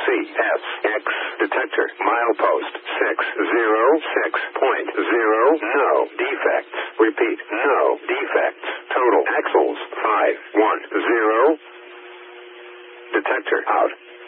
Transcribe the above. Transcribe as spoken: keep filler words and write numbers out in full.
S X detector milepost six zero six point zero. No defects. Repeat, no defects. Total axles five one zero. Detector out.